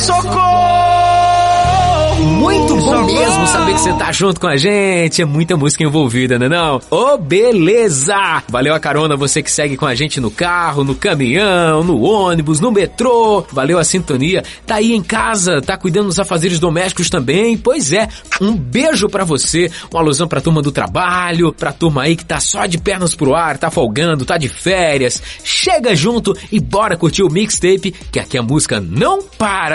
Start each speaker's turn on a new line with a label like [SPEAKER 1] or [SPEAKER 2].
[SPEAKER 1] Muito bom mesmo saber que você tá junto com a gente. É muita música envolvida, né não? Ô, beleza! Valeu a carona, você que segue com a gente no carro, no caminhão, no ônibus, no metrô. Valeu a sintonia. Tá aí em casa, tá cuidando dos afazeres domésticos também. Pois é, um beijo pra você. Uma alusão pra turma do trabalho, pra turma aí que tá só de pernas pro ar, tá folgando, tá de férias. Chega junto e bora curtir o mixtape, que aqui a música não para.